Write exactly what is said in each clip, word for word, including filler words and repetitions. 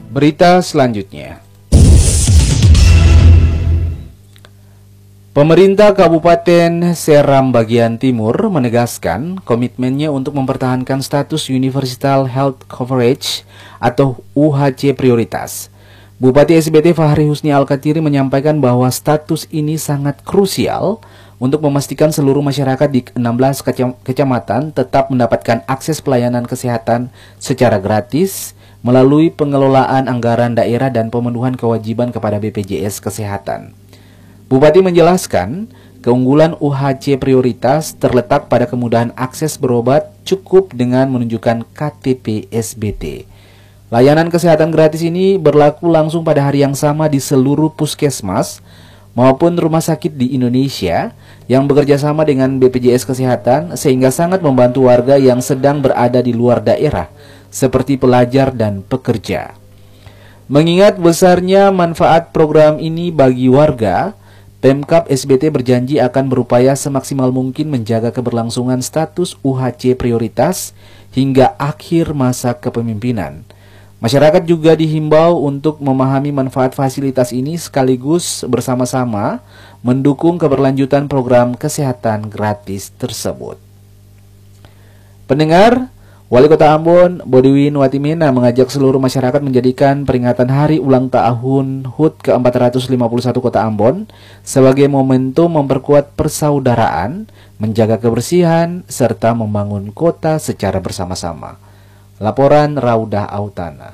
Berita selanjutnya. Pemerintah Kabupaten Seram bagian Timur menegaskan komitmennya untuk mempertahankan status Universal Health Coverage atau U H C prioritas. Bupati S B T Fahri Husni Al-Katiri menyampaikan bahwa status ini sangat krusial untuk memastikan seluruh masyarakat di enam belas kecamatan tetap mendapatkan akses pelayanan kesehatan secara gratis melalui pengelolaan anggaran daerah dan pemenuhan kewajiban kepada B P J S Kesehatan. Bupati menjelaskan, keunggulan U H C prioritas terletak pada kemudahan akses berobat cukup dengan menunjukkan K T P S B T. Layanan kesehatan gratis ini berlaku langsung pada hari yang sama di seluruh puskesmas maupun rumah sakit di Indonesia yang bekerja sama dengan B P J S Kesehatan sehingga sangat membantu warga yang sedang berada di luar daerah seperti pelajar dan pekerja. Mengingat besarnya manfaat program ini bagi warga, Pemkab S B T berjanji akan berupaya semaksimal mungkin menjaga keberlangsungan status U H C prioritas hingga akhir masa kepemimpinan. Masyarakat juga dihimbau untuk memahami manfaat fasilitas ini sekaligus bersama-sama mendukung keberlanjutan program kesehatan gratis tersebut. Pendengar, Wali Kota Ambon, Bodiwin Watimena mengajak seluruh masyarakat menjadikan peringatan hari ulang tahun H U T ke empat ratus lima puluh satu Kota Ambon sebagai momentum memperkuat persaudaraan, menjaga kebersihan, serta membangun kota secara bersama-sama. Laporan Raudah Autana.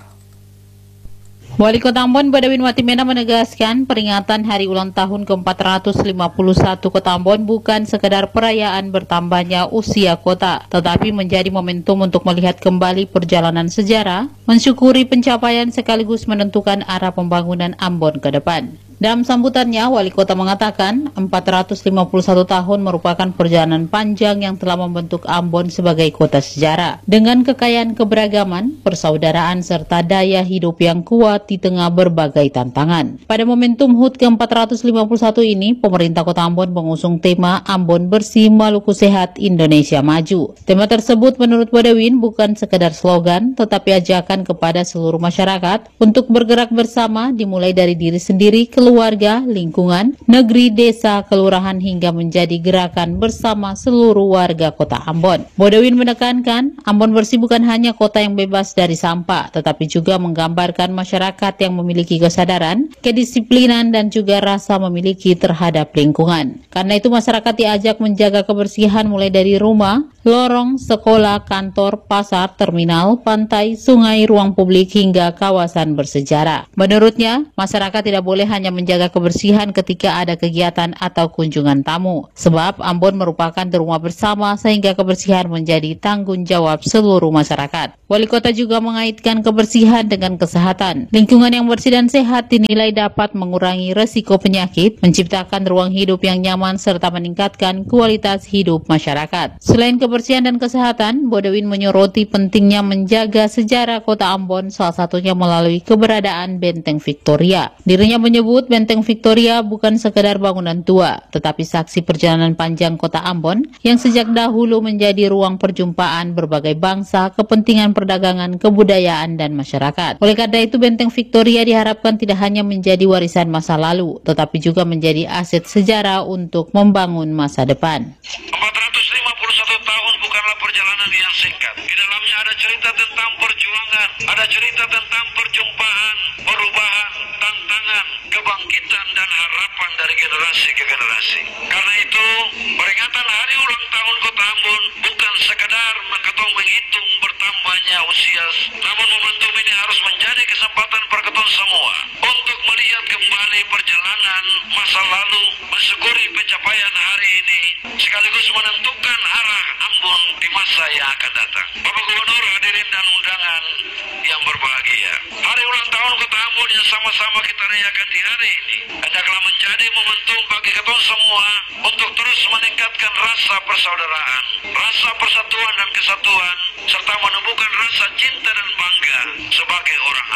Wali Kota Ambon Bodiwin Watimena menegaskan peringatan hari ulang tahun ke empat ratus lima puluh satu Kota Ambon bukan sekedar perayaan bertambahnya usia kota, tetapi menjadi momentum untuk melihat kembali perjalanan sejarah, mensyukuri pencapaian sekaligus menentukan arah pembangunan Ambon ke depan. Dalam sambutannya, Wali Kota mengatakan empat ratus lima puluh satu tahun merupakan perjalanan panjang yang telah membentuk Ambon sebagai kota sejarah. Dengan kekayaan keberagaman, persaudaraan, serta daya hidup yang kuat di tengah berbagai tantangan. Pada momentum H U T ke empat ratus lima puluh satu ini, pemerintah Kota Ambon mengusung tema Ambon Bersih, Maluku Sehat, Indonesia Maju. Tema tersebut menurut Bodiwin bukan sekedar slogan, tetapi ajakan kepada seluruh masyarakat untuk bergerak bersama dimulai dari diri sendiri, keluarga, lingkungan, negeri, desa, kelurahan hingga menjadi gerakan bersama seluruh warga Kota Ambon. Bodiwin menekankan, Ambon Bersih bukan hanya kota yang bebas dari sampah, tetapi juga menggambarkan masyarakat yang memiliki kesadaran, kedisiplinan, dan juga rasa memiliki terhadap lingkungan. Karena itu masyarakat diajak menjaga kebersihan mulai dari rumah, lorong, sekolah, kantor, pasar, terminal, pantai, sungai, ruang publik, hingga kawasan bersejarah. Menurutnya, masyarakat tidak boleh hanya menjaga kebersihan ketika ada kegiatan atau kunjungan tamu, sebab Ambon merupakan rumah bersama sehingga kebersihan menjadi tanggung jawab seluruh masyarakat. Wali Kota juga mengaitkan kebersihan dengan kesehatan. Lingkungan yang bersih dan sehat dinilai dapat mengurangi resiko penyakit, menciptakan ruang hidup yang nyaman, serta meningkatkan kualitas hidup masyarakat. Selain kebersihan dan kesehatan, Bodiwin menyoroti pentingnya menjaga sejarah Kota Ambon, salah satunya melalui keberadaan Benteng Victoria. Dirinya menyebut Benteng Victoria bukan sekedar bangunan tua, tetapi saksi perjalanan panjang Kota Ambon yang sejak dahulu menjadi ruang perjumpaan berbagai bangsa, kepentingan perdagangan, kebudayaan, dan masyarakat. Oleh karena itu, Benteng Victoria diharapkan tidak hanya menjadi warisan masa lalu, tetapi juga menjadi aset sejarah untuk membangun masa depan. empat ratus lima puluh satu tahun bukanlah perjalanan yang singkat. Di dalamnya ada cerita tentang perjuangan, ada cerita tentang perjumpaan, perubahan, tantangan, kebangkitan, dan harapan dari generasi ke generasi. Karena itu, peringatan hari ulang tahun Kota Ambon bukan sekedar ketong menghitung bertambahnya usia, namun momentum ini harus menjadi kesempatan perketon semua untuk melihat kembali perjalanan masa lalu, mensyukuri pencapaian hari ini, sekaligus menentukan arah Ambon di masa yang akan datang. Bapak Gubernur, hadirin dan undangan yang berbahagia, hari ulang tahun Kota Ambon yang sama-sama kita rayakan di hari ini hendaklah menjadi momentum bagi kita semua untuk terus meningkatkan rasa persaudaraan, rasa persatuan dan kesatuan, serta menumbuhkan rasa cinta dan bangga sebagai orang Ambon.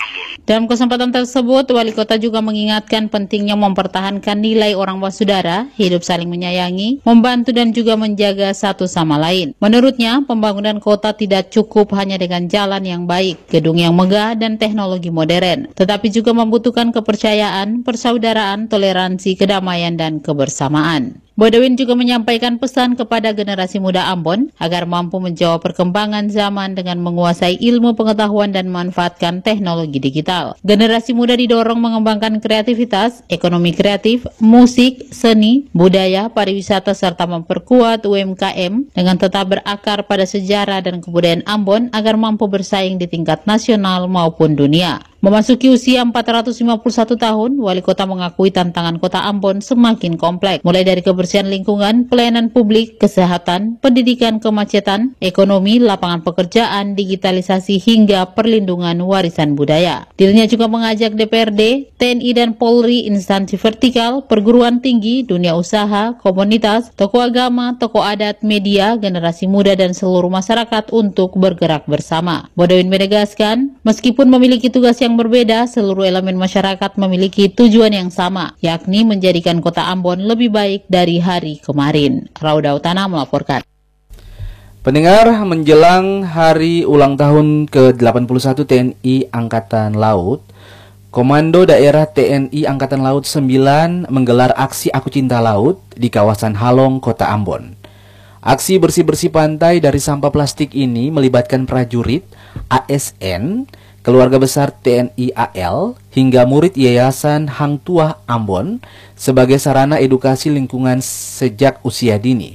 Dalam kesempatan tersebut, Wali Kota juga mengingatkan pentingnya mempertahankan nilai orang bersaudara, hidup saling menyayangi, membantu dan juga menjaga satu sama lain. Menurutnya, pembangunan kota tidak cukup hanya dengan jalan yang baik, gedung yang megah, dan teknologi modern, tetapi juga membutuhkan kepercayaan, persaudaraan, toleransi, kedamaian, dan kebersamaan. Bodewin juga menyampaikan pesan kepada generasi muda Ambon agar mampu menjawab perkembangan zaman dengan menguasai ilmu pengetahuan dan memanfaatkan teknologi digital. Generasi muda didorong mengembangkan kreativitas, ekonomi kreatif, musik, seni, budaya, pariwisata, serta memperkuat U M K M dengan tetap berakar pada sejarah dan kebudayaan Ambon agar mampu bersaing di tingkat nasional maupun dunia. Memasuki usia empat ratus lima puluh satu tahun, Wali Kota mengakui tantangan Kota Ambon semakin kompleks, mulai dari kebersihan lingkungan, pelayanan publik, kesehatan, pendidikan, kemacetan, ekonomi, lapangan pekerjaan, digitalisasi, hingga perlindungan warisan budaya. Dirinya juga mengajak D P R D, T N I dan Polri, instansi vertikal, perguruan tinggi, dunia usaha, komunitas, tokoh agama, tokoh adat, media, generasi muda, dan seluruh masyarakat untuk bergerak bersama. Bodewin menegaskan, meskipun memiliki tugas yang berbeda, seluruh elemen masyarakat memiliki tujuan yang sama, yakni menjadikan Kota Ambon lebih baik dari hari kemarin. Rauda Utana melaporkan. Pendengar, menjelang hari ulang tahun ke delapan puluh satu T N I Angkatan Laut, Komando Daerah T N I Angkatan Laut sembilan menggelar aksi Aku Cinta Laut di kawasan Halong, Kota Ambon. Aksi bersih-bersih pantai dari sampah plastik ini melibatkan prajurit, A S N, keluarga besar T N I A L, hingga murid Yayasan Hang Tuah Ambon sebagai sarana edukasi lingkungan sejak usia dini.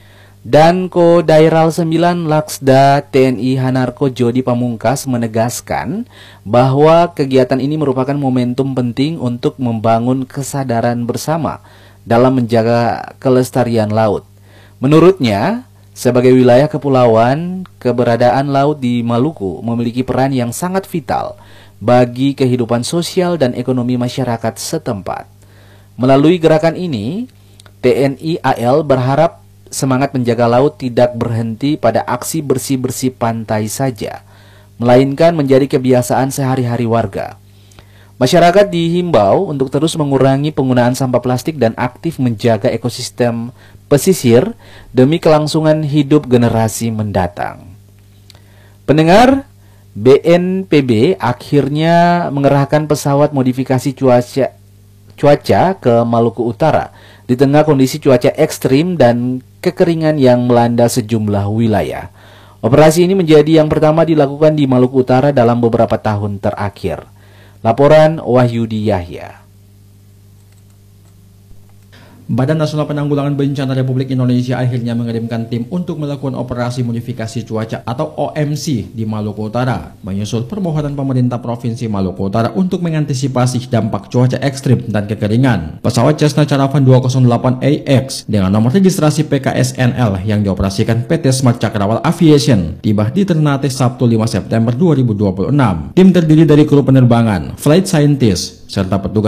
Dan Kodairal sembilan Laksda T N I Hanarko Jody Pamungkas menegaskan bahwa kegiatan ini merupakan momentum penting untuk membangun kesadaran bersama dalam menjaga kelestarian laut. Menurutnya, sebagai wilayah kepulauan, keberadaan laut di Maluku memiliki peran yang sangat vital bagi kehidupan sosial dan ekonomi masyarakat setempat. Melalui gerakan ini, T N I A L berharap semangat menjaga laut tidak berhenti pada aksi bersih-bersih pantai saja, melainkan menjadi kebiasaan sehari-hari warga. Masyarakat dihimbau untuk terus mengurangi penggunaan sampah plastik dan aktif menjaga ekosistem pesisir demi kelangsungan hidup generasi mendatang. Pendengar, B N P B akhirnya mengerahkan pesawat modifikasi cuaca, cuaca ke Maluku Utara di tengah kondisi cuaca ekstrim dan kekeringan yang melanda sejumlah wilayah. Operasi ini menjadi yang pertama dilakukan di Maluku Utara dalam beberapa tahun terakhir. Laporan Wahyudi Yahya. Badan Nasional Penanggulangan Bencana Republik Indonesia akhirnya mengirimkan tim untuk melakukan operasi modifikasi cuaca atau O M C di Maluku Utara, menyusul permohonan pemerintah Provinsi Maluku Utara untuk mengantisipasi dampak cuaca ekstrim dan kekeringan. Pesawat Cessna Caravan dua nol delapan A X dengan nomor registrasi P K S N L yang dioperasikan P T Smart Cakrawala Aviation tiba di Ternate Sabtu lima September dua ribu dua puluh enam. Tim terdiri dari kru penerbangan, flight scientist, serta petugas